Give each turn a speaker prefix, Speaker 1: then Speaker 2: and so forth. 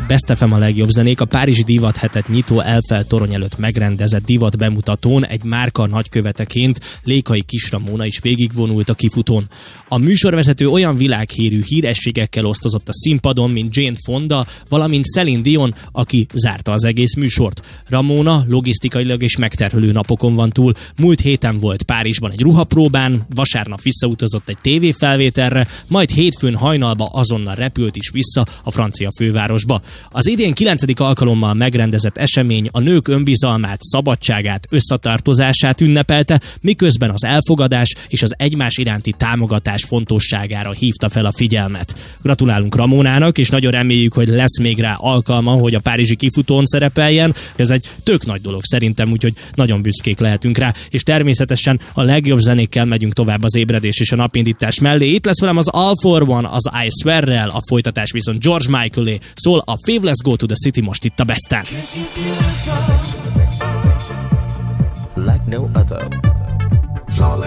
Speaker 1: Best FM a legjobb zenék a Párizsi Divat hetet nyitó Eiffel torony előtt megrendezett divat bemutatón egy márka nagyköveteként Lékai Kis Ramona is végigvonult a kifutón. A műsorvezető olyan világhírű hírességekkel osztozott a színpadon, mint Jane Fonda, valamint Celine Dion, aki zárta az egész műsort. Ramona logisztikailag és megterhelő napokon van túl. Múlt héten volt Párizsban egy ruhapróbán, vasárnap visszautazott egy tévéfelvételre, majd hétfőn hajnalba azonnal repült is vissza a francia fővárosba. Az idén 9. alkalommal megrendezett esemény a nők önbizalmát, szabadságát, összetartozását ünnepelte, miközben az elfogadás és az egymás iránti támogatás fontosságára hívta fel a figyelmet. Gratulálunk Ramonának, és nagyon reméljük, hogy lesz még rá alkalma, hogy a párizsi kifutón szerepeljen. Ez egy tök nagy dolog szerintem, úgyhogy nagyon büszkék lehetünk rá, és természetesen a legjobb zenékkel megyünk tovább az ébredés és a napindítás mellé. Itt lesz velem az All for One, az I Swear-rel, a folytatás viszont George Michaelé, szól a Fave Let's Go to the City most itt a Besten.
Speaker 2: Like no other.